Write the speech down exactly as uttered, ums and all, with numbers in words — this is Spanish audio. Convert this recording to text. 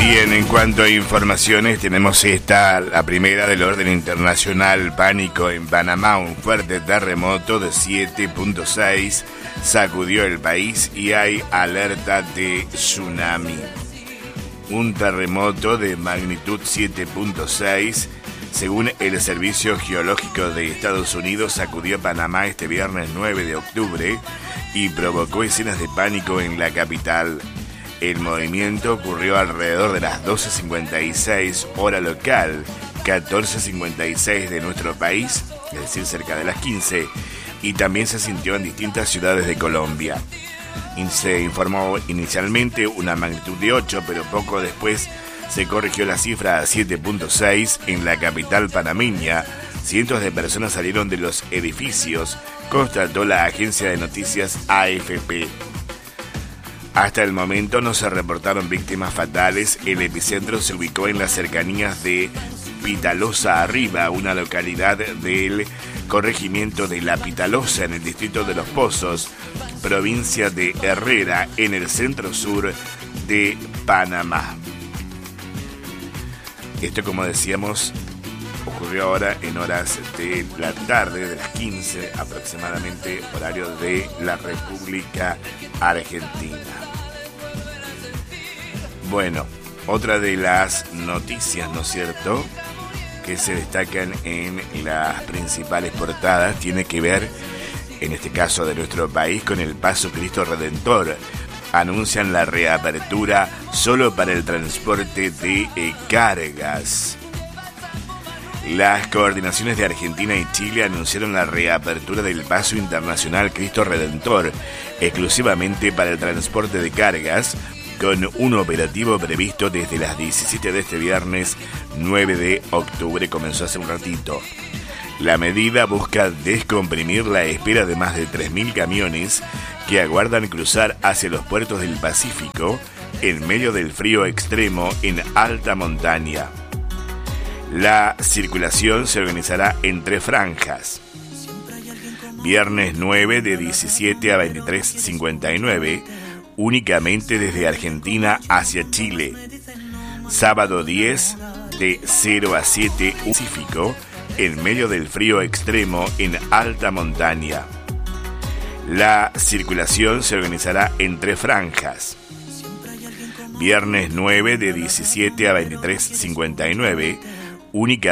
Bien, en cuanto a informaciones, tenemos esta, la primera del orden internacional. Pánico en Panamá. Un fuerte terremoto de siete punto seis sacudió el país y hay alerta de tsunami. Un terremoto de magnitud siete punto seis, según el Servicio Geológico de Estados Unidos, sacudió Panamá este viernes nueve de octubre y provocó escenas de pánico en la capital. El movimiento ocurrió alrededor de las doce cincuenta y seis hora local, catorce cincuenta y seis de nuestro país, es decir, cerca de las quince, y también se sintió en distintas ciudades de Colombia. Se informó inicialmente una magnitud de ocho, pero poco después se corrigió la cifra a siete punto seis en la capital panameña. Cientos de personas salieron de los edificios, constató la agencia de noticias A F P. Hasta el momento no se reportaron víctimas fatales. El epicentro se ubicó en las cercanías de Pitalosa Arriba, una localidad del corregimiento de La Pitalosa, en el distrito de Los Pozos, provincia de Herrera, en el centro sur de Panamá. Esto, como decíamos, ocurrió ahora en horas de la tarde, de las quince aproximadamente, horario de la República Argentina. Bueno, otra de las noticias, ¿no es cierto?, que se destacan en las principales portadas tiene que ver, en este caso de nuestro país, con el Paso Cristo Redentor. Anuncian la reapertura solo para el transporte de eh, cargas. Las coordinaciones de Argentina y Chile anunciaron la reapertura del Paso Internacional Cristo Redentor, exclusivamente para el transporte de cargas, con un operativo previsto desde las diecisiete de este viernes nueve de octubre, comenzó hace un ratito. La medida busca descomprimir la espera de más de tres mil camiones que aguardan cruzar hacia los puertos del Pacífico en medio del frío extremo en alta montaña. La circulación se organizará en tres franjas. Viernes nueve de diecisiete a veintitrés cincuenta y nueve, únicamente desde Argentina hacia Chile. Sábado diez de cero a siete Pacífico, en medio del frío extremo en alta montaña. La circulación se organizará en tres franjas. Viernes nueve de diecisiete a veintitrés cincuenta y nueve, única